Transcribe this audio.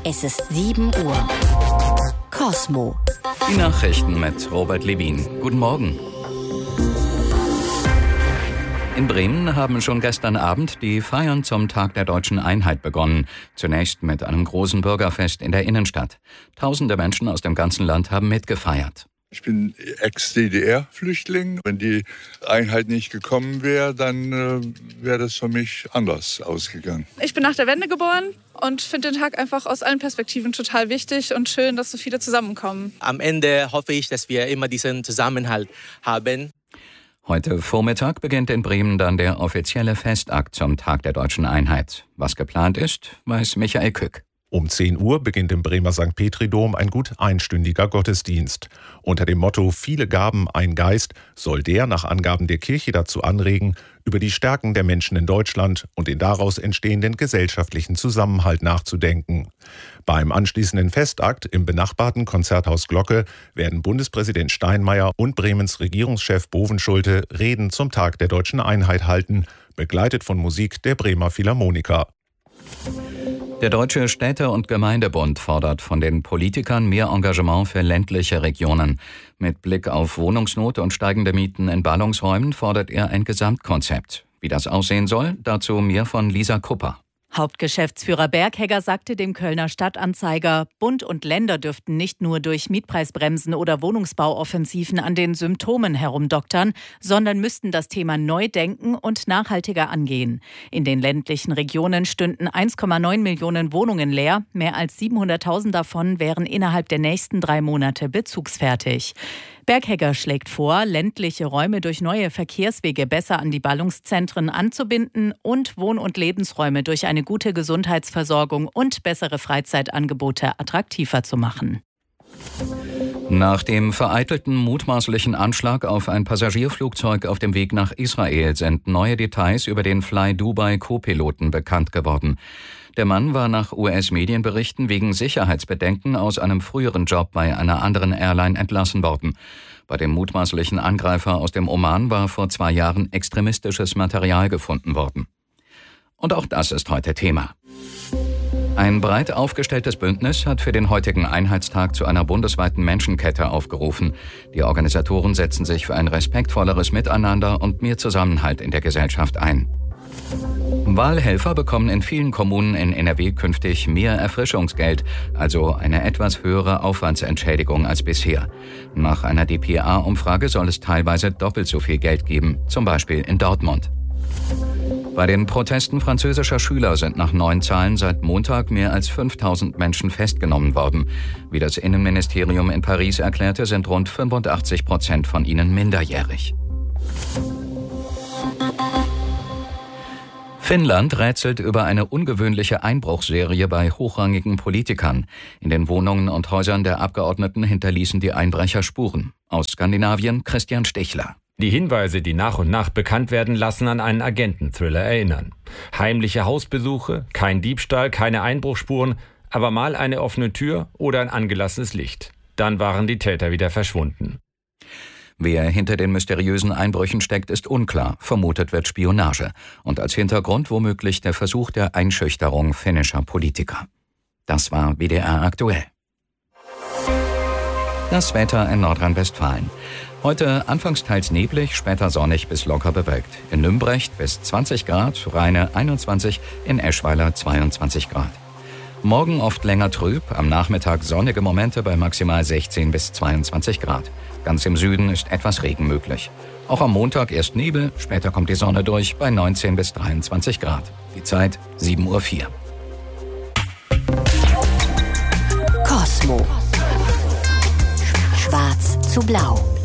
Es ist 7 Uhr. Kosmo. Die Nachrichten mit Robert Levin. Guten Morgen. In Bremen haben schon gestern Abend die Feiern zum Tag der Deutschen Einheit begonnen. Zunächst mit einem großen Bürgerfest in der Innenstadt. Tausende Menschen aus dem ganzen Land haben mitgefeiert. Ich bin Ex-DDR-Flüchtling. Wenn die Einheit nicht gekommen wäre, dann wäre das für mich anders ausgegangen. Ich bin nach der Wende geboren und finde den Tag einfach aus allen Perspektiven total wichtig und schön, dass so viele zusammenkommen. Am Ende hoffe ich, dass wir immer diesen Zusammenhalt haben. Heute Vormittag beginnt in Bremen dann der offizielle Festakt zum Tag der Deutschen Einheit. Was geplant ist, weiß Michael Kück. Um 10 Uhr beginnt im Bremer St. Petri-Dom ein gut einstündiger Gottesdienst. Unter dem Motto »Viele Gaben, ein Geist« soll der nach Angaben der Kirche dazu anregen, über die Stärken der Menschen in Deutschland und den daraus entstehenden gesellschaftlichen Zusammenhalt nachzudenken. Beim anschließenden Festakt im benachbarten Konzerthaus Glocke werden Bundespräsident Steinmeier und Bremens Regierungschef Bovenschulte Reden zum Tag der Deutschen Einheit halten, begleitet von Musik der Bremer Philharmoniker. Der Deutsche Städte- und Gemeindebund fordert von den Politikern mehr Engagement für ländliche Regionen. Mit Blick auf Wohnungsnot und steigende Mieten in Ballungsräumen fordert er ein Gesamtkonzept. Wie das aussehen soll, dazu mehr von Lisa Kupper. Hauptgeschäftsführer Berghegger sagte dem Kölner Stadtanzeiger, Bund und Länder dürften nicht nur durch Mietpreisbremsen oder Wohnungsbauoffensiven an den Symptomen herumdoktern, sondern müssten das Thema neu denken und nachhaltiger angehen. In den ländlichen Regionen stünden 1,9 Millionen Wohnungen leer. Mehr als 700.000 davon wären innerhalb der nächsten 3 Monate bezugsfertig. Berghegger schlägt vor, ländliche Räume durch neue Verkehrswege besser an die Ballungszentren anzubinden und Wohn- und Lebensräume durch eine gute Gesundheitsversorgung und bessere Freizeitangebote attraktiver zu machen. Nach dem vereitelten mutmaßlichen Anschlag auf ein Passagierflugzeug auf dem Weg nach Israel sind neue Details über den Fly Dubai Co-Piloten bekannt geworden. Der Mann war nach US-Medienberichten wegen Sicherheitsbedenken aus einem früheren Job bei einer anderen Airline entlassen worden. Bei dem mutmaßlichen Angreifer aus dem Oman war vor 2 Jahren extremistisches Material gefunden worden. Und auch das ist heute Thema. Ein breit aufgestelltes Bündnis hat für den heutigen Einheitstag zu einer bundesweiten Menschenkette aufgerufen. Die Organisatoren setzen sich für ein respektvolleres Miteinander und mehr Zusammenhalt in der Gesellschaft ein. Wahlhelfer bekommen in vielen Kommunen in NRW künftig mehr Erfrischungsgeld, also eine etwas höhere Aufwandsentschädigung als bisher. Nach einer dpa-Umfrage soll es teilweise doppelt so viel Geld geben, zum Beispiel in Dortmund. Bei den Protesten französischer Schüler sind nach neuen Zahlen seit Montag mehr als 5.000 Menschen festgenommen worden. Wie das Innenministerium in Paris erklärte, sind rund 85% von ihnen minderjährig. Finnland rätselt über eine ungewöhnliche Einbruchsserie bei hochrangigen Politikern. In den Wohnungen und Häusern der Abgeordneten hinterließen die Einbrecher Spuren. Aus Skandinavien Christian Stichler. Die Hinweise, die nach und nach bekannt werden, lassen an einen Agenten-Thriller erinnern. Heimliche Hausbesuche, kein Diebstahl, keine Einbruchsspuren, aber mal eine offene Tür oder ein angelassenes Licht. Dann waren die Täter wieder verschwunden. Wer hinter den mysteriösen Einbrüchen steckt, ist unklar. Vermutet wird Spionage. Und als Hintergrund womöglich der Versuch der Einschüchterung finnischer Politiker. Das war WDR aktuell. Das Wetter in Nordrhein-Westfalen. Heute anfangs teils neblig, später sonnig bis locker bewölkt. In Nümbrecht bis 20 Grad, Rheine 21, in Eschweiler 22 Grad. Morgen oft länger trüb, am Nachmittag sonnige Momente bei maximal 16 bis 22 Grad. Ganz im Süden ist etwas Regen möglich. Auch am Montag erst Nebel, später kommt die Sonne durch bei 19 bis 23 Grad. Die Zeit 7:04 Uhr. Kosmo. Schwarz zu blau.